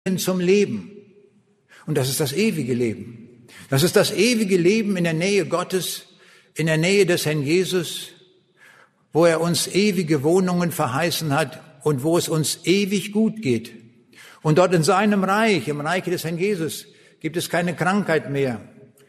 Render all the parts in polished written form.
zum Leben. Und das ist das ewige Leben. Das ist das ewige Leben in der Nähe Gottes, in der Nähe des Herrn Jesus, wo er uns ewige Wohnungen verheißen hat und wo es uns ewig gut geht. Und dort in seinem Reich, im Reich des Herrn Jesus, gibt es keine Krankheit mehr.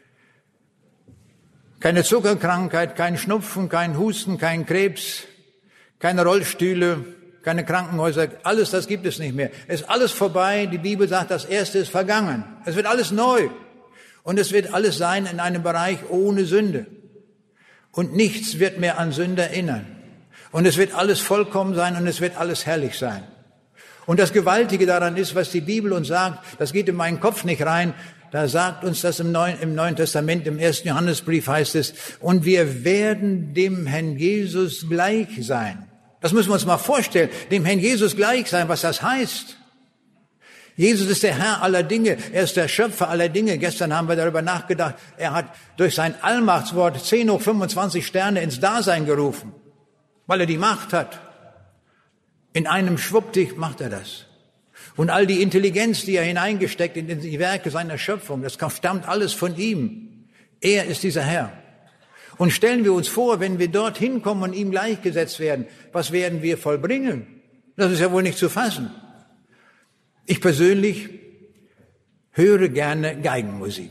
Keine Zuckerkrankheit, kein Schnupfen, kein Husten, kein Krebs, keine Rollstühle, keine Krankenhäuser. Alles das gibt es nicht mehr. Es ist alles vorbei. Die Bibel sagt, das Erste ist vergangen. Es wird alles neu. Und es wird alles sein in einem Bereich ohne Sünde. Und nichts wird mehr an Sünde erinnern. Und es wird alles vollkommen sein und es wird alles herrlich sein. Und das Gewaltige daran ist, was die Bibel uns sagt, das geht in meinen Kopf nicht rein, da sagt uns das im Neuen Testament, im 1. Johannesbrief heißt es, und wir werden dem Herrn Jesus gleich sein. Das müssen wir uns mal vorstellen, dem Herrn Jesus gleich sein, was das heißt. Jesus ist der Herr aller Dinge, er ist der Schöpfer aller Dinge. Gestern haben wir darüber nachgedacht, er hat durch sein Allmachtswort 10 hoch 25 Sterne ins Dasein gerufen, weil er die Macht hat. In einem Schwuppdicht macht er das. Und all die Intelligenz, die er hineingesteckt in die Werke seiner Schöpfung, das stammt alles von ihm. Er ist dieser Herr. Und stellen wir uns vor, wenn wir dorthin kommen und ihm gleichgesetzt werden, was werden wir vollbringen? Das ist ja wohl nicht zu fassen. Ich persönlich höre gerne Geigenmusik.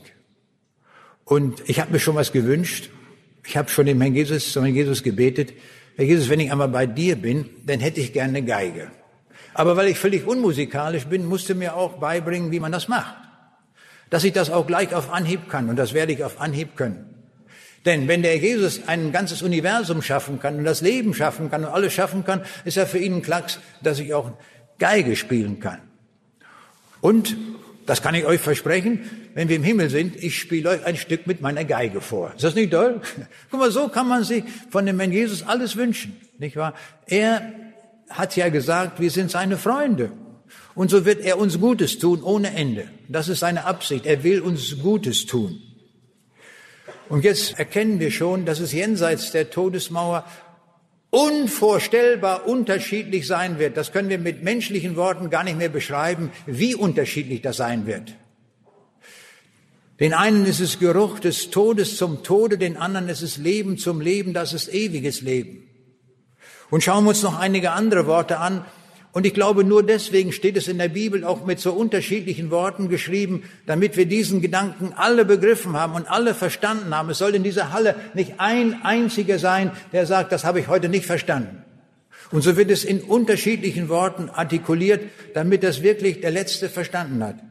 Und ich habe mir schon was gewünscht. Ich habe schon zum Herrn Jesus gebetet. Herr Jesus, wenn ich einmal bei dir bin, dann hätte ich gerne eine Geige. Aber weil ich völlig unmusikalisch bin, musste mir auch beibringen, wie man das macht. Dass ich das auch gleich auf Anhieb kann. Und das werde ich auf Anhieb können. Denn wenn der Jesus ein ganzes Universum schaffen kann und das Leben schaffen kann und alles schaffen kann, ist er für ihn ein Klacks, dass ich auch Geige spielen kann. Und, das kann ich euch versprechen, wenn wir im Himmel sind, ich spiele euch ein Stück mit meiner Geige vor. Ist das nicht toll? Guck mal, so kann man sich von dem Herrn Jesus alles wünschen, nicht wahr? Er hat ja gesagt, wir sind seine Freunde. Und so wird er uns Gutes tun, ohne Ende. Das ist seine Absicht. Er will uns Gutes tun. Und jetzt erkennen wir schon, dass es jenseits der Todesmauer unvorstellbar unterschiedlich sein wird. Das können wir mit menschlichen Worten gar nicht mehr beschreiben, wie unterschiedlich das sein wird. Den einen ist es Geruch des Todes zum Tode, den anderen ist es Leben zum Leben, das ist ewiges Leben. Und schauen wir uns noch einige andere Worte an. Und ich glaube, nur deswegen steht es in der Bibel auch mit so unterschiedlichen Worten geschrieben, damit wir diesen Gedanken alle begriffen haben und alle verstanden haben. Es soll in dieser Halle nicht ein einziger sein, der sagt, das habe ich heute nicht verstanden. Und so wird es in unterschiedlichen Worten artikuliert, damit das wirklich der Letzte verstanden hat.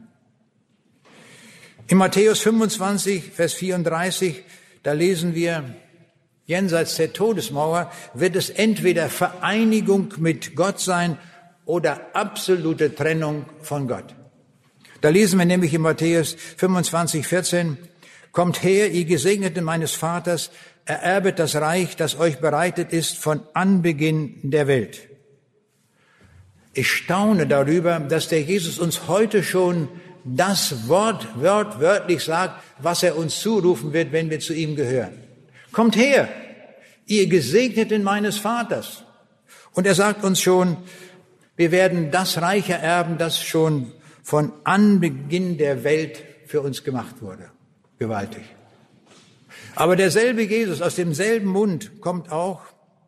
In Matthäus 25, Vers 34, da lesen wir, jenseits der Todesmauer wird es entweder Vereinigung mit Gott sein oder absolute Trennung von Gott. Da lesen wir nämlich in Matthäus 25, 14, kommt her, ihr Gesegneten meines Vaters, ererbet das Reich, das euch bereitet ist von Anbeginn der Welt. Ich staune darüber, dass der Jesus uns heute schon das Wort wörtlich sagt, was er uns zurufen wird, wenn wir zu ihm gehören. Kommt her, ihr Gesegneten meines Vaters. Und er sagt uns schon, wir werden das Reich ererben, das schon von Anbeginn der Welt für uns gemacht wurde. Gewaltig. Aber derselbe Jesus aus demselben Mund kommt auch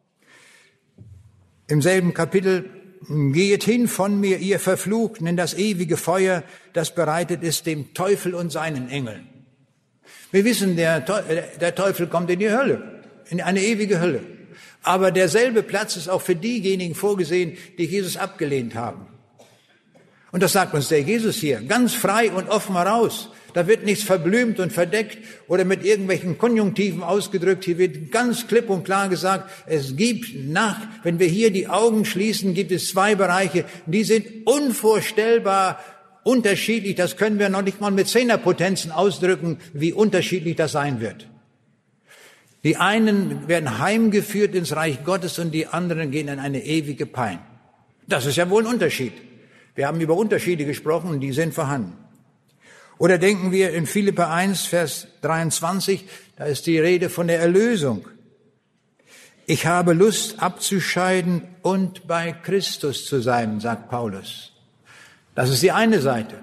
im selben Kapitel, geht hin von mir, ihr Verfluchten, in das ewige Feuer, das bereitet ist dem Teufel und seinen Engeln. Wir wissen, der Teufel kommt in die Hölle, in eine ewige Hölle. Aber derselbe Platz ist auch für diejenigen vorgesehen, die Jesus abgelehnt haben. Und das sagt uns der Jesus hier, ganz frei und offen heraus. Da wird nichts verblümt und verdeckt oder mit irgendwelchen Konjunktiven ausgedrückt. Hier wird ganz klipp und klar gesagt, es gibt wenn wir hier die Augen schließen, gibt es 2 Bereiche, die sind unvorstellbar unterschiedlich. Das können wir noch nicht mal mit Zehnerpotenzen ausdrücken, wie unterschiedlich das sein wird. Die einen werden heimgeführt ins Reich Gottes und die anderen gehen in eine ewige Pein. Das ist ja wohl ein Unterschied. Wir haben über Unterschiede gesprochen und die sind vorhanden. Oder denken wir in Philipper 1, Vers 23, da ist die Rede von der Erlösung. Ich habe Lust abzuscheiden und bei Christus zu sein, sagt Paulus. Das ist die eine Seite.